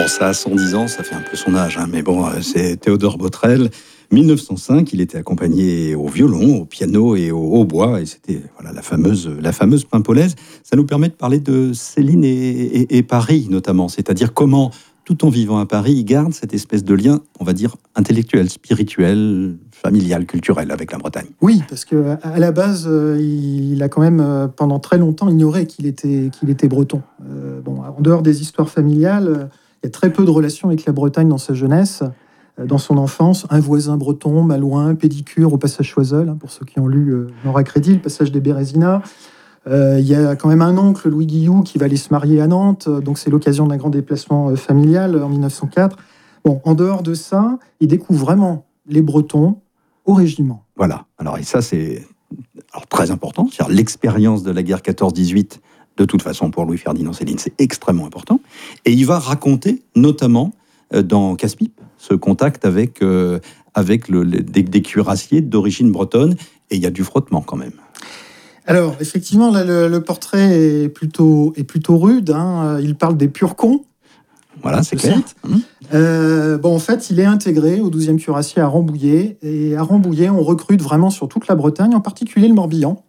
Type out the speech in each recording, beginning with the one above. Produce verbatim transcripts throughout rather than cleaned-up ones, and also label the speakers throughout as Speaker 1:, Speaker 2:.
Speaker 1: Bon, ça a cent dix ans, ça fait un peu son âge, hein, mais bon, c'est Théodore Botrel. mille neuf cent cinq, il était accompagné au violon, au piano et au hautbois, et c'était voilà, la fameuse, la fameuse Pimpolaise. Ça nous permet de parler de Céline et, et, et Paris, notamment, c'est-à-dire comment, tout en vivant à Paris, il garde cette espèce de lien, on va dire, intellectuel, spirituel, familial, culturel avec la Bretagne.
Speaker 2: Oui, parce qu'à la base, euh, il a quand même, euh, pendant très longtemps, ignoré qu'il était, qu'il était breton. Euh, bon, en dehors des histoires familiales, euh, il y a très peu de relations avec la Bretagne dans sa jeunesse. Euh, dans son enfance, un voisin breton, Malouin, pédicure au passage Choiseul, hein, pour ceux qui ont lu euh, Nora Crédit, le passage des Bérézinas. Euh, il y a quand même un oncle, Louis Guillou, qui va aller se marier à Nantes, donc c'est l'occasion d'un grand déplacement euh, familial en mille neuf cent quatre. Bon, en dehors de ça, il découvre vraiment les Bretons au régiment.
Speaker 1: Voilà, alors et ça c'est alors, très important, c'est-à-dire l'expérience de la guerre quatorze dix-huit, de toute façon pour Louis-Ferdinand Céline, c'est extrêmement important. Et il va raconter, notamment euh, dans Casse-Pipe, ce contact avec, euh, avec le, le, des, des cuirassiers d'origine bretonne, et il y a du frottement quand même.
Speaker 2: Alors, effectivement, là, le, le portrait est plutôt, est plutôt rude. Hein. Il parle des purs cons.
Speaker 1: Voilà, c'est clair. Mmh.
Speaker 2: Euh, bon, en fait, il est intégré au douzième cuirassier à Rambouillet. Et à Rambouillet, on recrute vraiment sur toute la Bretagne, en particulier le Morbihan.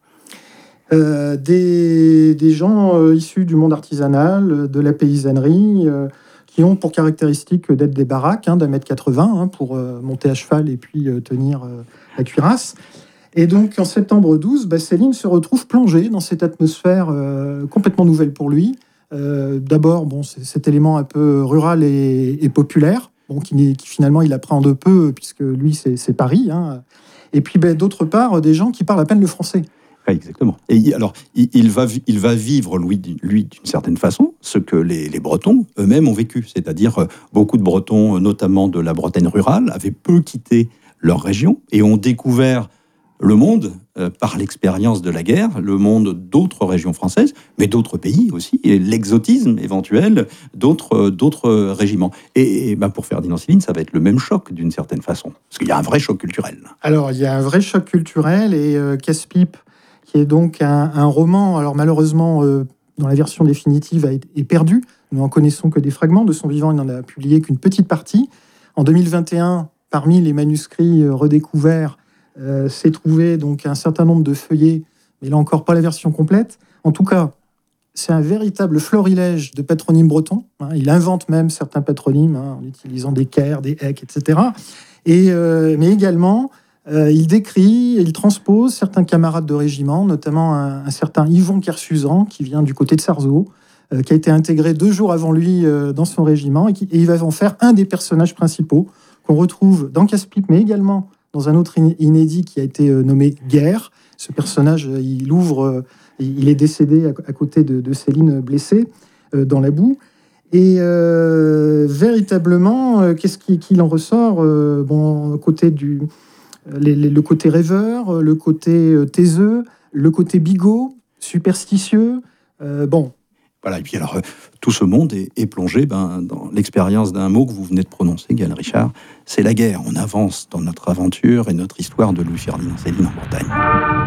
Speaker 2: Euh, des, des gens euh, issus du monde artisanal, de la paysannerie, euh, qui ont pour caractéristique d'être des baraques hein, d'un mètre quatre-vingts hein, pour euh, monter à cheval et puis euh, tenir euh, la cuirasse. Et donc, en septembre douze, bah, Céline se retrouve plongée dans cette atmosphère euh, complètement nouvelle pour lui. Euh, d'abord, bon, c'est cet élément un peu rural et, et populaire, bon, qui, qui finalement il apprend de peu, puisque lui, c'est, c'est Paris. Hein. Et puis, bah, d'autre part, des gens qui parlent à peine le français.
Speaker 1: Oui, exactement. Et alors, il, il, va, il va vivre, lui, lui, d'une certaine façon, ce que les, les Bretons eux-mêmes ont vécu. C'est-à-dire, euh, beaucoup de Bretons, notamment de la Bretagne rurale, avaient peu quitté leur région et ont découvert le monde euh, par l'expérience de la guerre, le monde d'autres régions françaises, mais d'autres pays aussi, et l'exotisme éventuel d'autres, euh, d'autres régiments. Et, et ben pour Ferdinand Céline, ça va être le même choc d'une certaine façon, parce qu'il y a un vrai choc culturel.
Speaker 2: Alors, il y a un vrai choc culturel, et euh, Casse-Pipe, qui est donc un, un roman, alors malheureusement, euh, dans la version définitive, est perdu. Nous n'en connaissons que des fragments. De son vivant, il n'en a publié qu'une petite partie. En deux mille vingt et un, parmi les manuscrits euh, redécouverts, Euh, s'est trouvé donc un certain nombre de feuillets, mais là encore pas la version complète. En tout cas, c'est un véritable florilège de patronymes bretons. Hein. Il invente même certains patronymes hein, en utilisant des Caire, des Hec, et cetera. Et, euh, mais également, euh, il décrit, il transpose certains camarades de régiment, notamment un, un certain Yvon Kersuzan, qui vient du côté de Sarzeau, euh, qui a été intégré deux jours avant lui euh, dans son régiment, et, qui, et il va en faire un des personnages principaux qu'on retrouve dans Casse-Pipe, mais également dans un autre inédit qui a été nommé Guerre. Ce personnage, il ouvre, il est décédé à côté de, de Céline blessée dans la boue. Et euh, véritablement, qu'est-ce qu'il en ressort euh, bon, côté du, les, les, le côté rêveur, le côté taiseux, le côté bigot, superstitieux. Euh, bon.
Speaker 1: Voilà, et puis alors, euh, tout ce monde est, est plongé ben, dans l'expérience d'un mot que vous venez de prononcer, Gaël Richard, c'est la guerre. On avance dans notre aventure et notre histoire de Louis-Ferdinand Céline en Bretagne.